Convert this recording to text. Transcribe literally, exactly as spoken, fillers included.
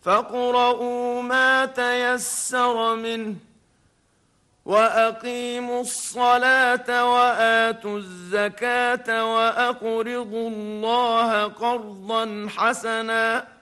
فاقرؤوا ما تيسر منه وأقيموا الصلاة وآتوا الزكاة وأقرضوا الله قرضا حسنا